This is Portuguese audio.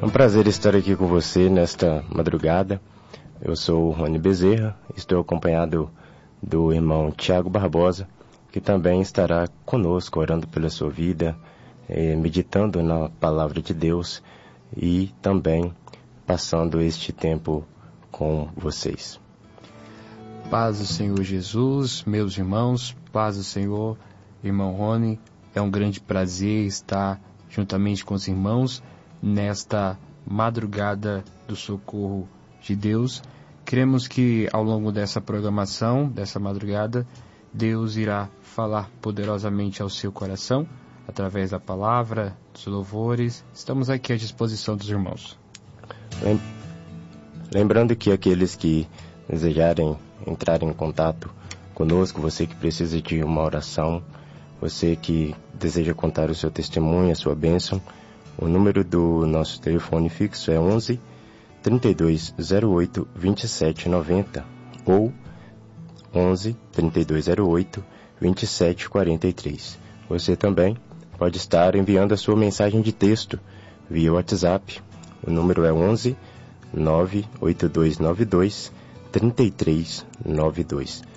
um prazer estar aqui com você nesta madrugada. Eu sou o Rony Bezerra, estou acompanhado do irmão Tiago Barbosa, que também estará conosco, orando pela sua vida, meditando na palavra de Deus e também passando este tempo com vocês. Paz do Senhor Jesus, meus irmãos, paz do Senhor, irmão Rony. É um grande prazer estar juntamente com os irmãos nesta madrugada do socorro de Deus. Cremos que ao longo dessa programação, dessa madrugada, Deus irá falar poderosamente ao seu coração, através da palavra, dos louvores. Estamos aqui à disposição dos irmãos. Lembrando que aqueles que desejarem entrar em contato conosco, você que precisa de uma oração, você que deseja contar o seu testemunho, a sua bênção, o número do nosso telefone fixo é 11 3208 2790 ou 11 3208 2743. Você também pode estar enviando a sua mensagem de texto via WhatsApp. O número é 11 98292 3392.